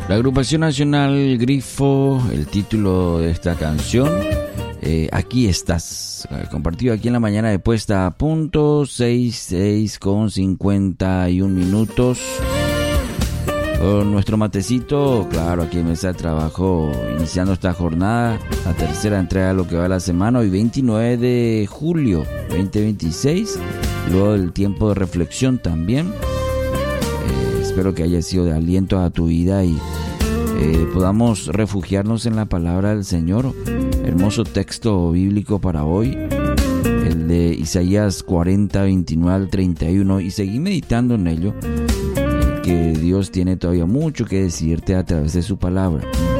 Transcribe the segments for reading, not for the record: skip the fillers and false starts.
La agrupación nacional Grifo, el título de esta canción, Aquí estás, compartido aquí en la mañana de Puesta a Punto, 6 con 51 minutos. Con nuestro matecito, claro, aquí en Mesa de Trabajo, iniciando esta jornada, la tercera entrega de lo que va de la semana, hoy 29 de julio 2026, luego del tiempo de reflexión también. Espero que haya sido de aliento a tu vida y podamos refugiarnos en la palabra del Señor. Hermoso texto bíblico para hoy, el de Isaías 40, 29 al 31, y seguí meditando en ello, que Dios tiene todavía mucho que decirte a través de su palabra.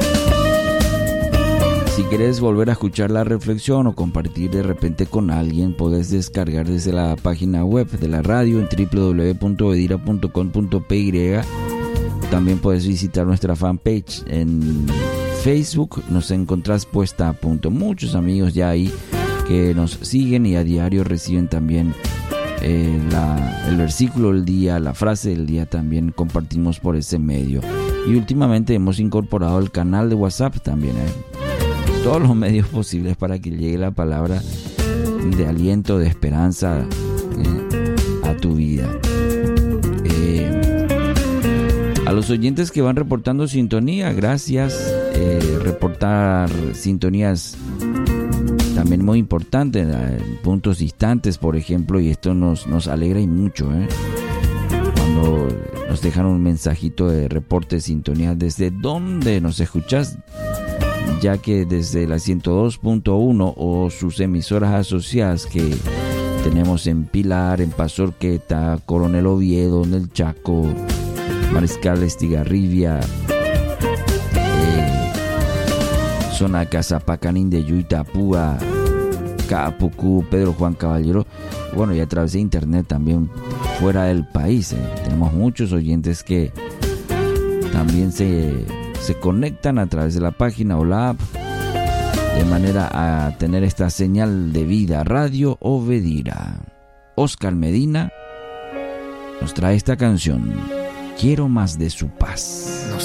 Si quieres volver a escuchar la reflexión o compartir de repente con alguien, puedes descargar desde la página web de la radio en www.vedira.com.py. También puedes visitar nuestra fanpage en Facebook, nos encontrás Puesta a Punto. Muchos amigos ya ahí que nos siguen y a diario reciben también el versículo del día, la frase del día, también compartimos por ese medio. Y últimamente hemos incorporado el canal de WhatsApp también, todos los medios posibles para que llegue la palabra de aliento, de esperanza a tu vida. A los oyentes que van reportando sintonía, gracias. Reportar sintonías también muy importante en puntos distantes, por ejemplo, y esto nos alegra y mucho, cuando nos dejan un mensajito de reporte de sintonía desde donde nos escuchas, ya que desde la 102.1 o sus emisoras asociadas que tenemos en Pilar, en Pazorqueta, Coronel Oviedo, en el Chaco, Mariscal Estigarribia, zona Casapacanín de Yuitapúa, Capucú, Pedro Juan Caballero, bueno, y a través de internet también fuera del país. Tenemos muchos oyentes que también se conectan a través de la página o la app, de manera a tener esta señal de vida, Radio Obedira. Oscar Medina nos trae esta canción, Quiero más de su paz.